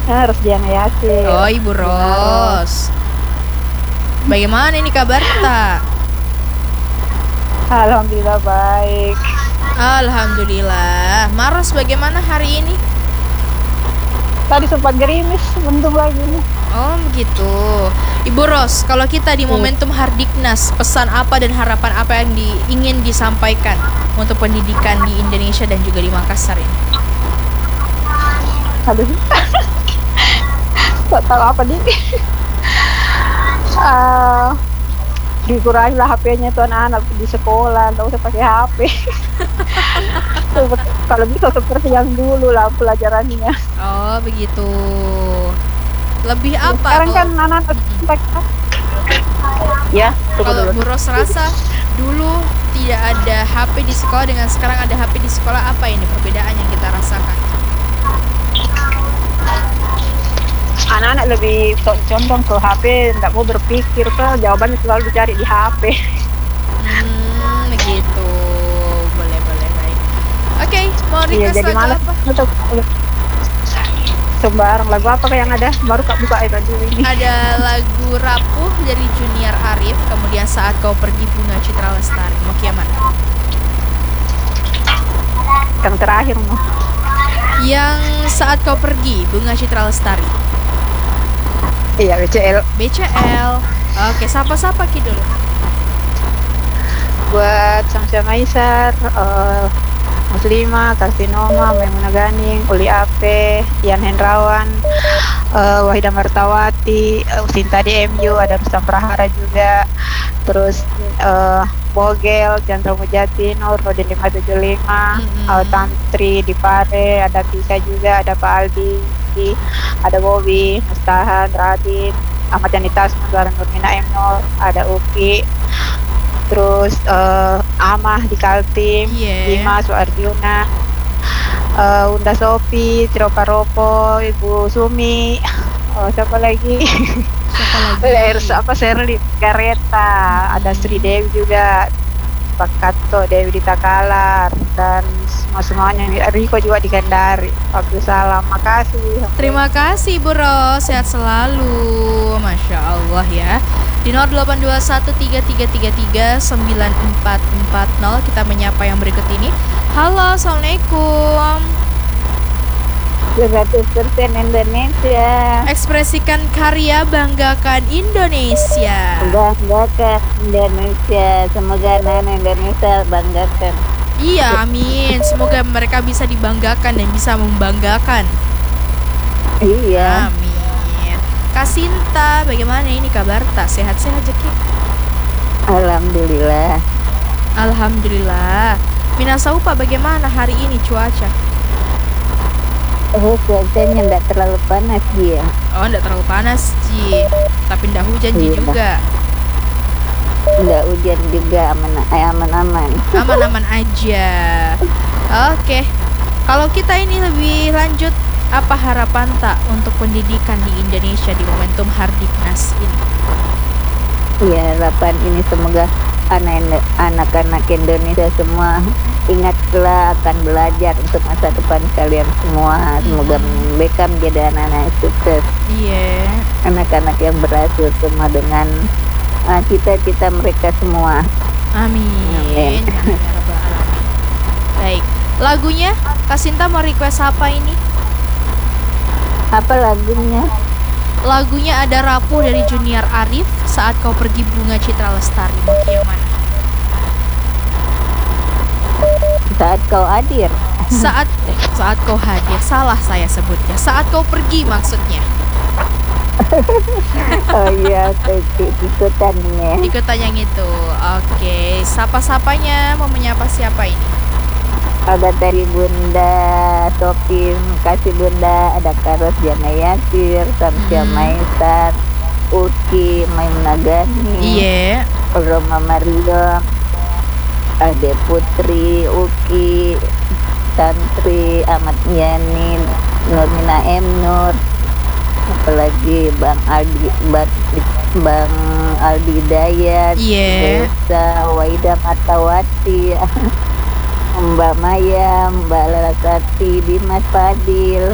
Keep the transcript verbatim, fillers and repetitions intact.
Ah, Rosdiana Yasir. Oh, Ibu Ros. Bagaimana ini kabar tak? Alhamdulillah baik. Alhamdulillah. Maros bagaimana hari ini? Tadi sempat gerimis, mendung lagi nih. Oh begitu. Ibu Ros, kalau kita di momentum Hardiknas, pesan apa dan harapan apa yang di, ingin disampaikan untuk pendidikan di Indonesia dan juga di Makassar ini? Aduh, gak tahu apa nih. uh, dikurangi lah H P-nya tuh anak-anak di sekolah, nggak usah pakai H P. Kalau bisa seperti yang dulu lah pelajarannya. Oh begitu. Lebih apa? Sekarang kan kalau- anak-anak Mm-mm. ya, tunggu Kalau dulu. Bu Ros rasa dulu tidak ada H P di sekolah dengan sekarang ada H P di sekolah, apa ini perbedaan yang kita rasakan? Anak-anak lebih co- condong ke H P, nggak mau berpikir, kan jawabannya selalu dicari di H P. Hmm, begitu. Boleh, boleh, baik. Oke, mau Iya, request jadi lagu malas apa? untuk sembarang lagu apa kayak yang ada baru kak buka itu dulu ini. Ada lagu Rapuh dari Junior Arif, kemudian Saat Kau Pergi Bunga Citra Lestari. Mau yang mana? Yang terakhir mau. Yang Saat Kau Pergi Bunga Citra Lestari. Iya, B C L. B C L. Oke, sapa-sapa Ki dulu. Buat Samsia Maisar, uh, Muslima, Karsinoma, Maimuna Ganing, Uli Ape, Ian Hendrawan, uh, Wahida Martawati, uh, Sinta D M U, ada Rustam Prahara juga, terus uh, Bogel, Chandra Mujati, Nur, Rodin lima tujuh lima, Mm-mm. uh, Tantri, Dipare, ada Pisa juga, ada Pak Aldi, ada Bobby, Mustahan, Radin, Ahmad Yanitas, Nurmina Nurmina M. Nur, ada Uki, terus uh, Amah di Kaltim, Iya. Bima Suardiuna, uh, Unda Sofi, Ciropa Ropo, Ibu Sumi, oh, siapa lagi? Siapa lagi? Ers apa Serli Gareta, ada Sri Dewi juga, Pak Kato, Dewi di Takalar, dan semua semuanya. Riko juga di Kendari. Abdul Salam, makasih. Terima kasih Bu Ros, sehat selalu. Masya Allah ya. Di nol delapan dua satu tiga tiga tiga tiga sembilan empat empat nol kita menyapa yang berikut ini. Halo, Assalamualaikum. seratus persen Indonesia. Ekspresikan karya, banggakan Indonesia. Banggakan Indonesia. Semoga anak Indonesia banggakan. Iya, amin. Semoga mereka bisa dibanggakan dan bisa membanggakan. Iya. Amin. Kak Sinta, bagaimana ini kabar tak? Sehat-sehat Jeki? Alhamdulillah. Alhamdulillah. Minasaupa bagaimana hari ini cuaca? Oh, cuacanya tidak terlalu panas dia. Oh, enggak terlalu panas, Ji. Tapi enggak hujan, Ji Iya. juga. Tidak hujan juga, aman eh, aman-aman. Aman-aman aja. Oke. Kalau kita ini lebih lanjut, apa harapan tak untuk pendidikan di Indonesia di momentum Hardiknas ini? Ya, harapan ini semoga anak- anak-anak Indonesia semua ingatlah akan belajar untuk masa depan kalian semua. Semoga mereka menjadi anak-anak yang sukses, Iya. anak-anak yang berhasil semua dengan uh, cita-cita mereka semua. Amin. Amin. Amin, ya Rabbal Alamin. Baik. Lagunya Kak Sinta mau request apa ini? Apa lagunya? Lagunya ada Rapuh dari Junior Arif, Saat Kau Pergi Bunga Citra Lestari. Mau yang mana? Saat kau hadir. Saat eh, saat kau hadir, salah saya sebutnya. Saat kau pergi maksudnya. Oh iya, ikutannya. Ikutan yang itu. Oke, sapa-sapanya mau menyapa siapa ini? Ada dari Bunda Sopi, kasih Bunda, ada Karos Diana Yasir, Samsia Hmm. Maisar, Uki, Maimuna Gani, Iya. Roma Mario, Ade Putri, Uki, Tantri, Ahmad Yani, Nurmina M. Nur, apalagi Bang Aldi, Bang, Bang Aldi Dayat, Iya. Desa Waida Matawati, Mbak Maya, Mbak Larasati, Dimas Fadil,